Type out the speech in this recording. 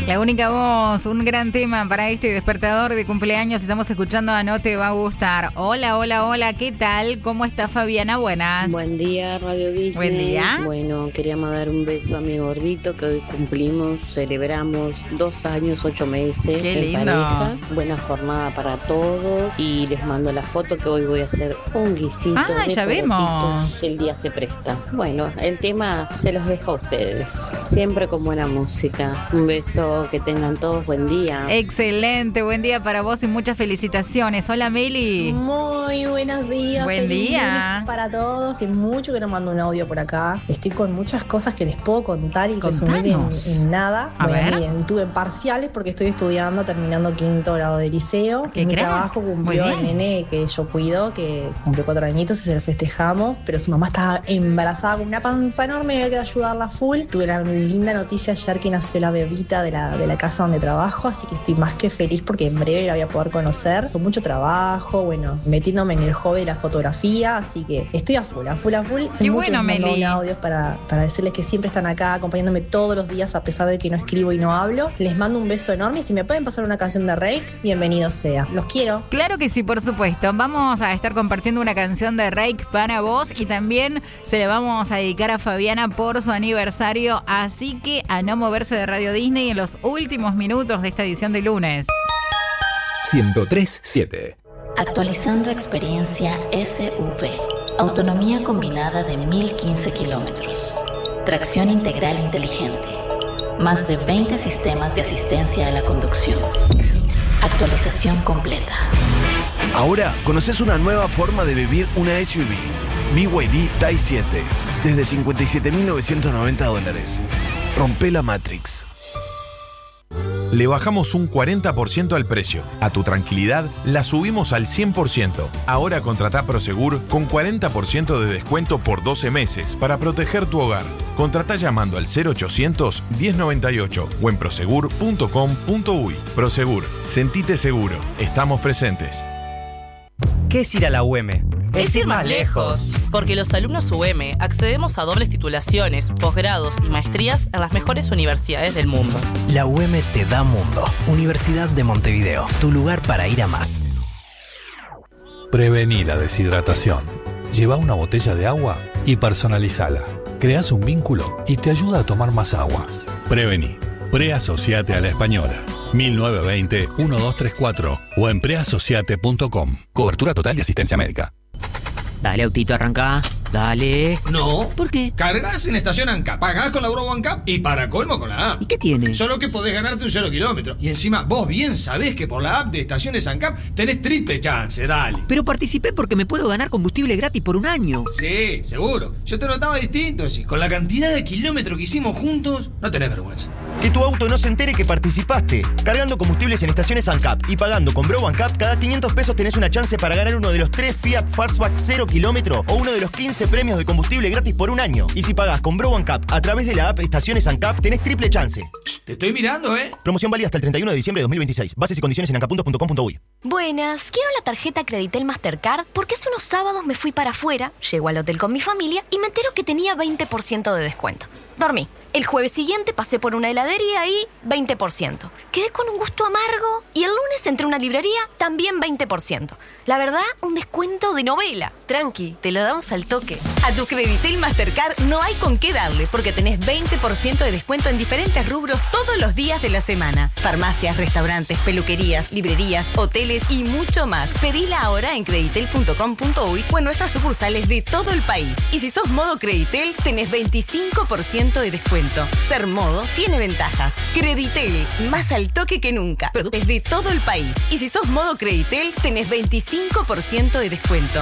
La única voz, un gran tema para este despertador de cumpleaños. Estamos escuchando a No Te Va a Gustar. Hola, hola, hola, ¿qué tal? ¿Cómo está Fabiana? Buenas. Buen día, Radio Disney. Buen día. Bueno, quería mandar un beso a mi gordito que hoy cumplimos, celebramos 2 años, 8 meses. Qué lindo. Pareja. Buena jornada para todos y les mando la foto que hoy voy a hacer un guisito. De ya vemos. El día se presta. Bueno, el tema se los dejo a ustedes. Siempre con buena música. Un beso, que tengan todos buen día. Excelente, buen día para vos y muchas felicitaciones. Hola, Meli. Muy buenos días. Buen feliz día. lunes para todos. Que mucho que no mando un audio por acá. Estoy con muchas cosas que les puedo contar y resumir en nada. A ver. Miren, tuve parciales porque estoy estudiando, terminando 5º grado de liceo. ¿Qué Mi crees? trabajo cumplió Muy el bien. nene que yo cuido, que cumplió 4 añitos y se lo festejamos. Pero su mamá estaba embarazada con una panza enorme y había que ayudarla full. Tuve la linda noticia ayer que nació la bebita de la casa donde trabajo, así que estoy más que feliz porque en breve la voy a poder conocer. Con mucho trabajo, bueno, metiéndome en el hobby de la fotografía, así que estoy a full. Qué bueno, Meli. Audios para decirles que siempre están acá acompañándome todos los días a pesar de que no escribo y no hablo. Les mando un beso enorme y si me pueden pasar una canción de Rake, bienvenido sea. Los quiero. Claro que sí, por supuesto. Vamos a estar compartiendo una canción de Rake para vos y también se le vamos a dedicar a Fabiana por su aniversario. Así que a no moverse de Radio Disney en los últimos minutos de esta edición de lunes. 103.7. Actualizando experiencia SV. Autonomía combinada de 1015 kilómetros. Tracción integral inteligente. Más de 20 sistemas de asistencia a la conducción. Actualización completa. Ahora conoces una nueva forma de vivir una SUV. BYD Type 7. Desde $57.990. Rompe la Matrix. Le bajamos un 40% al precio. A tu tranquilidad la subimos al 100%. Ahora contratá Prosegur con 40% de descuento por 12 meses para proteger tu hogar. Contratá llamando al 0800 1098 o en prosegur.com.uy. Prosegur, sentite seguro. Estamos presentes. ¿Qué es ir a la UM? Es ir más lejos. Porque los alumnos UM accedemos a dobles titulaciones, posgrados y maestrías en las mejores universidades del mundo. La UM te da mundo. Universidad de Montevideo, tu lugar para ir a más. Prevení la deshidratación. Lleva una botella de agua y personalizala. Creás un vínculo y te ayuda a tomar más agua. Prevení. Preasociate a la Española. 1920-1234 o en preasociate.com. Cobertura total de asistencia médica. Dale, autito, arranca. Dale. No. ¿Por qué? Cargas en estación ANCAP, pagás con la Euro One Cup y para colmo con la app. ¿Y qué tiene? Solo que podés ganarte un 0 kilómetro. Y encima, vos bien sabés que por la app de estaciones ANCAP tenés triple chance, dale. Pero participé porque me puedo ganar combustible gratis por 1 año. Sí, seguro. Yo te notaba distinto, sí. Con la cantidad de kilómetros que hicimos juntos, no tenés vergüenza. Que tu auto no se entere que participaste. Cargando combustibles en estaciones ANCAP y pagando con Bro ANCAP, cada 500 pesos tenés una chance para ganar uno de los 3 Fiat Fastback 0 kilómetro o uno de los 15 premios de combustible gratis por 1 año. Y si pagás con Bro ANCAP a través de la app Estaciones ANCAP, tenés triple chance. Te estoy mirando, ¿eh? Promoción válida hasta el 31 de diciembre de 2026. Bases y condiciones en ancap.com.uy. Buenas, quiero la tarjeta Creditel Mastercard porque hace unos sábados me fui para afuera, llego al hotel con mi familia y me entero que tenía 20% de descuento. Dormí. El jueves siguiente pasé por una heladería y 20%. Quedé con un gusto amargo y el lunes entré a una librería, también 20%. La verdad, un descuento de novela. Tranqui, te lo damos al toque. A tu Creditel Mastercard no hay con qué darle porque tenés 20% de descuento en diferentes rubros todos los días de la semana. Farmacias, restaurantes, peluquerías, librerías, hoteles y mucho más. Pedila ahora en creditel.com.uy o en nuestras sucursales de todo el país. Y si sos modo Creditel, tenés 25% de descuento. Ser modo tiene ventajas. Creditel, más al toque que nunca. Productos de todo el país. Y si sos modo Creditel, tenés 25% de descuento.